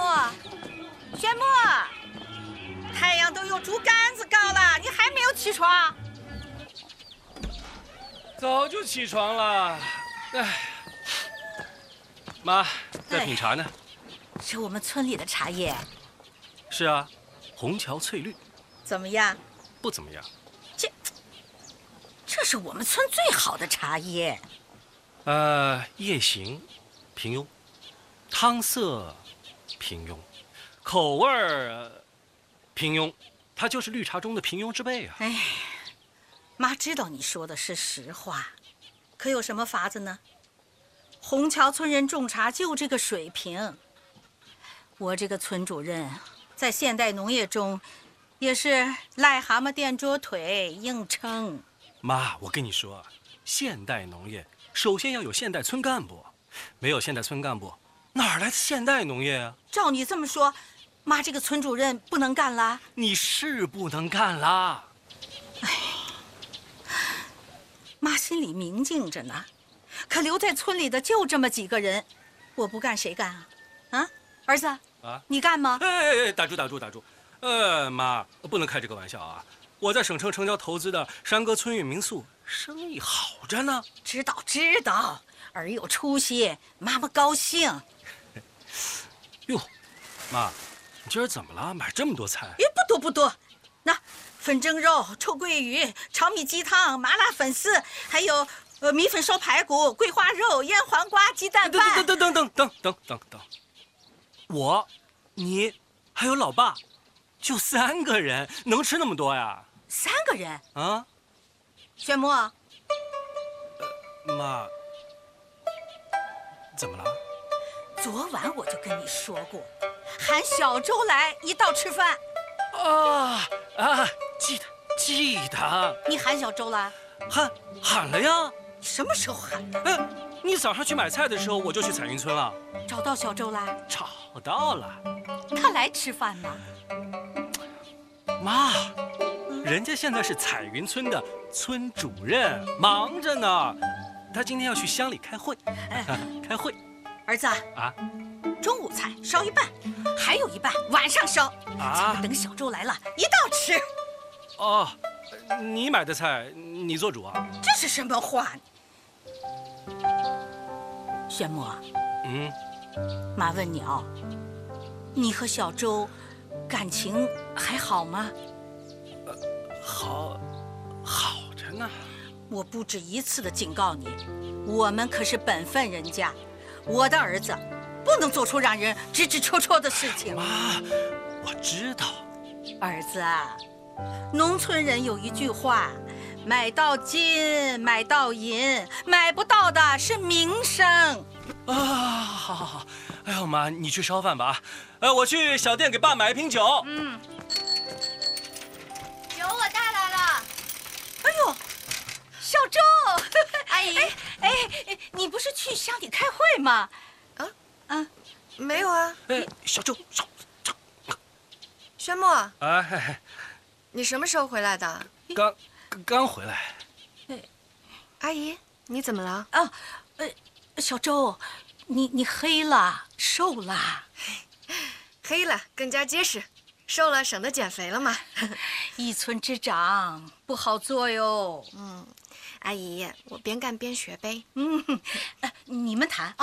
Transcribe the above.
玄木，太阳都有竹竿子高了，你还没有起床？ 早就起床了。哎，妈在品茶呢。 是我们村里的茶叶。 是啊，红桥翠绿。 怎么样？ 不怎么样。 这是我们村最好的茶叶。 叶形平庸，汤色平庸，口味儿平庸，它就是绿茶中的平庸之辈啊。 哎，妈知道你说的是实话，可有什么法子呢？红桥村人种茶就这个水平。我这个村主任在现代农业中也是癞蛤蟆垫着腿硬撑。 妈，我跟你说，现代农业首先要有现代村干部，没有现代村干部，哪来的现代农业啊？ 照你这么说，妈这个村主任不能干了？ 你是不能干啦。 哎，妈心里明镜着呢，可留在村里的就这么几个人，我不干谁干啊？啊，儿子啊，你干吗？ 哎，打住！妈，不能开这个玩笑啊！我在省城城郊投资的山歌村韵民宿生意好着呢。 知道，儿有出息，妈妈高兴。 哟，妈，你今儿怎么了？买这么多菜？ 不多，那粉蒸肉、臭鳜鱼、炒米鸡汤、麻辣粉丝，还有米粉烧排骨、桂花肉、腌黄瓜、鸡蛋饭。 等，我、你还有老爸，就3个人，能吃那么多呀 ？3个人啊？ 玄木， 妈，怎么了？ 昨晚我就跟你说过，喊小周来一道吃饭。 记得。 你喊小周了？ 喊了呀。 什么时候喊的？ 你早上去买菜的时候，我就去彩云村了。 找到小周了？ 找到了。 他来吃饭吗？ 妈，人家现在是彩云村的村主任，忙着呢。他今天要去乡里开会。开会。 儿子啊，中午菜烧一半，还有一半晚上烧。等小周来了，一道吃。 哦，你买的菜你做主啊？ 这是什么话？玄木，妈问你哦，你和小周感情还好吗？ 好着呢。 我不止一次的警告你，我们可是本分人家，我的儿子不能做出让人直直戳戳的事情。 妈，我知道。 儿子啊，农村人有一句话，买到金，买到银，买不到的是名声。 好。哎呦妈，你去烧饭吧。我去小店给爸买一瓶酒。 酒我带来了。 哎呦，小周， 阿姨， 你不是去乡里开会吗？ 没有啊。 小周， 宣墨，你什么时候回来的？ 刚回来。 阿姨，你怎么了？ 小周，你黑了，瘦了。 黑了，更加结实；瘦了，省得减肥了嘛。 一村之长不好做哟。 阿姨，我边干边学呗。 你们谈啊。